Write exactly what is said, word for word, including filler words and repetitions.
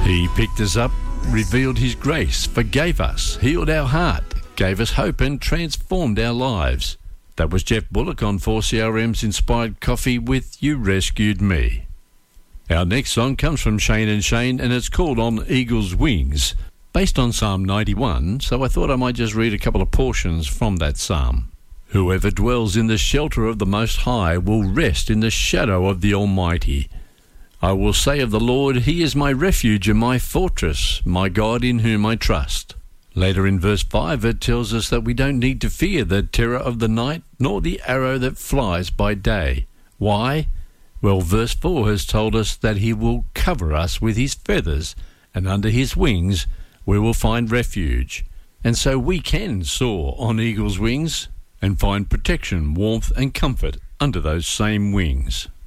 He picked us up, revealed his grace, forgave us, healed our heart, gave us hope and transformed our lives. That was Jeff Bullock on four C R M's Inspired Coffee with You Rescued Me. Our next song comes from Shane and Shane, and it's called On Eagle's Wings, based on Psalm ninety-one, so I thought I might just read a couple of portions from that psalm. Whoever dwells in the shelter of the Most High will rest in the shadow of the Almighty. I will say of the Lord, He is my refuge and my fortress, my God in whom I trust. Later in verse five, it tells us that we don't need to fear the terror of the night, nor the arrow that flies by day. Why? Well, verse four has told us that He will cover us with His feathers, and under His wings we will find refuge. And so we can soar on eagle's wings and find protection, warmth and comfort under those same wings.